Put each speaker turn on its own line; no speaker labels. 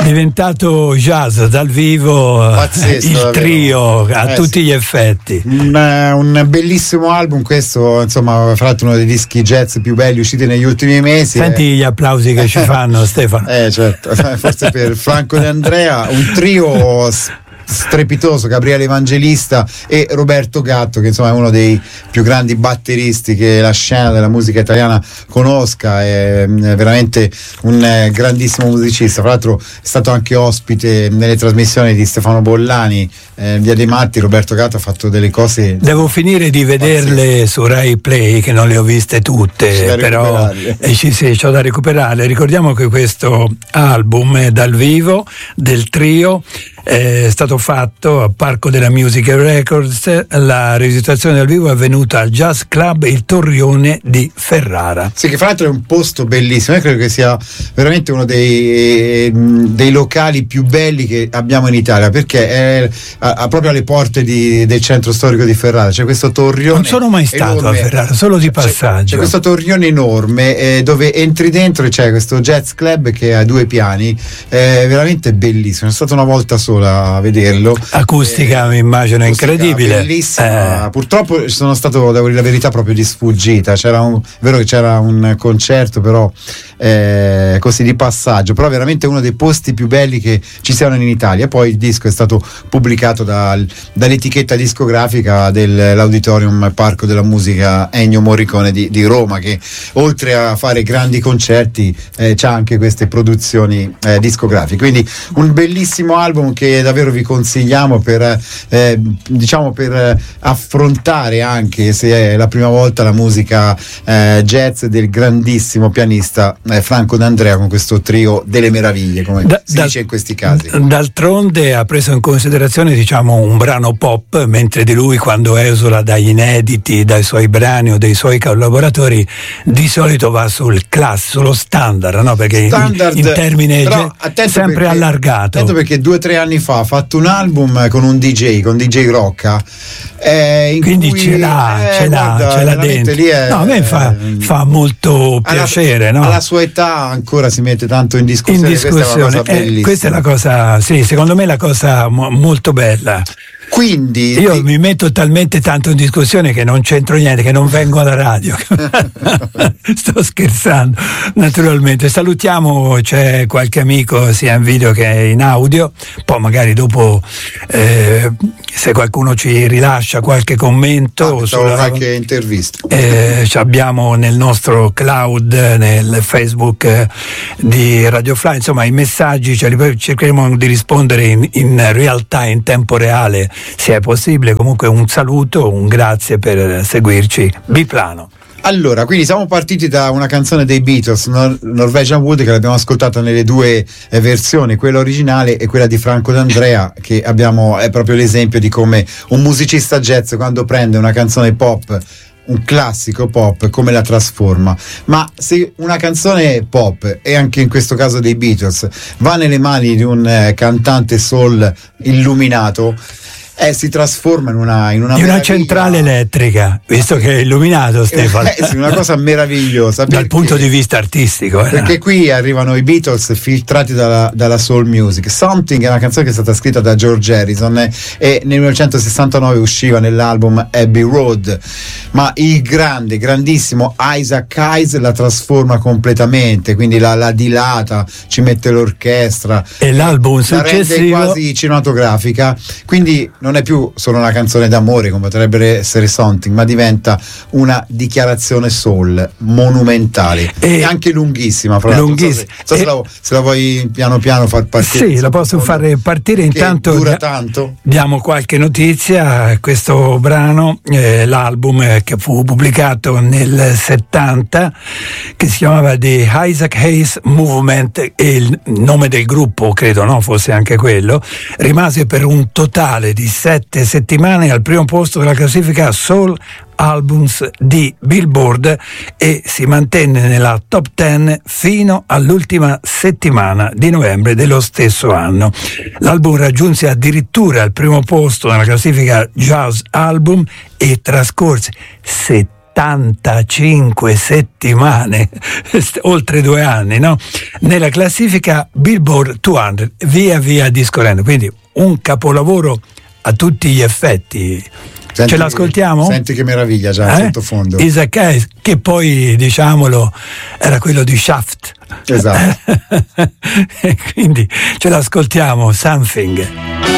diventato jazz dal vivo,
pazzesco,
il
davvero.
trio a tutti gli effetti.
Un bellissimo album questo, insomma, fra l'altro uno dei dischi jazz più belli usciti negli ultimi mesi.
Senti gli applausi che ci fanno, Stefano.
Certo, forse per Franco De Andrea, un trio strepitoso, Gabriele Evangelista e Roberto Gatto, che insomma è uno dei più grandi batteristi che la scena della musica italiana conosca, è veramente un grandissimo musicista. Fra l'altro è stato anche ospite nelle trasmissioni di Stefano Bollani, Via dei Matti. Roberto Gatto ha fatto delle cose,
devo finire di vederle su Rai Play, che non le ho viste tutte, però c'ho da recuperarle. Ricordiamo che questo album è dal vivo del trio, è stato fatto a Parco della Music Records. La registrazione dal vivo è avvenuta al Jazz Club Il Torrione di Ferrara.
Sì, che fra l'altro è un posto bellissimo. Io credo che sia veramente uno dei locali più belli che abbiamo in Italia, perché è proprio alle porte del centro storico di Ferrara. C'è questo torrione.
Non sono mai stato
enorme,
a Ferrara, solo di passaggio.
C'è questo torrione enorme dove entri dentro e c'è questo jazz club che ha 2 piani, veramente bellissimo. Sono stato una volta sola a vederlo.
Acustica, mi immagino, incredibile.
Bellissima. Purtroppo sono stato, devo dire la verità, proprio di sfuggita. Vero che c'era un concerto, però così di passaggio, però veramente uno dei posti più belli che ci siano in Italia. Poi il disco è stato pubblicato dall'etichetta discografica dell'Auditorium Parco della Musica Ennio Morricone di Roma, che oltre a fare grandi concerti c'ha anche queste produzioni discografiche. Quindi un bellissimo album che davvero vi consigliamo per affrontare, anche se è la prima volta, la musica jazz del grandissimo pianista Franco D'Andrea, con questo trio delle meraviglie, come si dice in questi casi.
D'altronde ha preso in considerazione, diciamo, un brano pop, mentre di lui, quando esula dagli inediti, dai suoi brani o dei suoi collaboratori, di solito va sullo standard, no? Perché in termine sempre allargato.
Attento, perché 2 o 3 anni fa ha fatto un album con un DJ Rocca,
quindi ce l'ha dentro. A me fa molto piacere, no?
Alla sua età ancora si mette tanto in discussione. Questa è una cosa bellissima.
Questa è la cosa, sì, secondo me è la cosa molto bella.
Quindi
io mi metto talmente tanto in discussione che non c'entro niente, che non vengo alla radio. Sto scherzando, naturalmente. Salutiamo, c'è qualche amico sia in video che in audio, poi magari dopo se qualcuno ci rilascia qualche commento
sulla qualche intervista,
abbiamo nel nostro cloud, nel Facebook di Radio Fly, insomma i messaggi cercheremo di rispondere in realtà, in tempo reale, se è possibile. Comunque un saluto, un grazie per seguirci. Biplano.
Allora, quindi siamo partiti da una canzone dei Beatles, Norwegian Wood, che l'abbiamo ascoltata nelle 2 versioni, quella originale e quella di Franco D'Andrea, che è proprio l'esempio di come un musicista jazz, quando prende una canzone pop, un classico pop, come la trasforma. Ma se una canzone pop, e anche in questo caso dei Beatles, va nelle mani di un cantante soul illuminato, si trasforma in una
centrale elettrica, visto che è illuminato, Stefano.
Sì, una cosa meravigliosa
dal punto di vista artistico.
Perché qui arrivano i Beatles filtrati dalla soul music. Something è una canzone che è stata scritta da George Harrison e nel 1969 usciva nell'album Abbey Road, ma il grandissimo Isaac Hayes la trasforma completamente, quindi la dilata, ci mette l'orchestra
e l'album successivo
la rende quasi cinematografica. Quindi non è più solo una canzone d'amore, come potrebbe essere Something, ma diventa una dichiarazione soul monumentale e anche lunghissima.
Lunghissima.
Se la vuoi piano piano far partire.
Sì, la posso fare partire. Intanto
dura tanto.
Diamo qualche notizia. Questo brano, l'album che fu pubblicato nel 70, che si chiamava The Isaac Hayes Movement, e il nome del gruppo, credo, no, fosse anche quello, rimase per un totale di 7 settimane al primo posto della classifica Soul Albums di Billboard e si mantenne nella top 10 fino all'ultima settimana di novembre dello stesso anno. L'album raggiunse addirittura il primo posto nella classifica Jazz Album e trascorse 70 75 settimane, oltre 2 anni, no? Nella classifica Billboard 200, via via discorrendo, quindi un capolavoro a tutti gli effetti.
Senti,
ce l'ascoltiamo?
Senti che meraviglia già in sottofondo.
Isaac Hayes, che poi, diciamolo, era quello di Shaft.
Esatto.
Quindi ce l'ascoltiamo, Something.